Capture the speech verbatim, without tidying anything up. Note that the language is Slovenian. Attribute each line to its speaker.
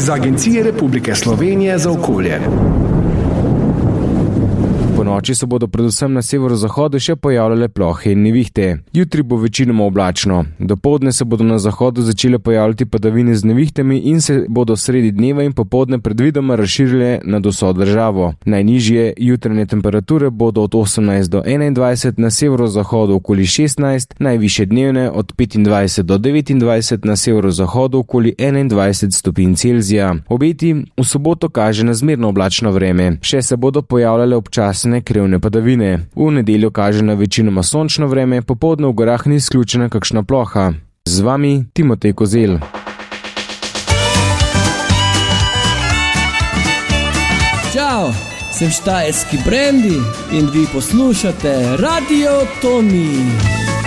Speaker 1: z Agencije Republike Slovenije za okolje.
Speaker 2: Po noči se bodo predvsem na severozahodu še pojavljale plohe in nevihte. Jutri bo večinoma oblačno. Dopoldne se bodo na zahodu začele pojavljati padavine z nevihtami in se bodo sredi dneva in popoldne predvidoma razširile nad vso državo. Najnižje jutranje temperature bodo od osemnajst do enaindvajset, na severozahodu okoli šestnajst, najvišje dnevne od petindvajset do devetindvajset, na severozahodu okoli enaindvajset stopinj Celzija. Obeti v soboto kaže na zmerno oblačno vreme. Še se bodo pojavljale občasne krevne padavine. V nedeljo kaže na večinoma sončno vreme, popoldne v gorah ni izključena kakšna ploha. Z vami Timotej Kozel.
Speaker 3: Čau, sem štajerski Brendi in vi poslušate Radio Toni.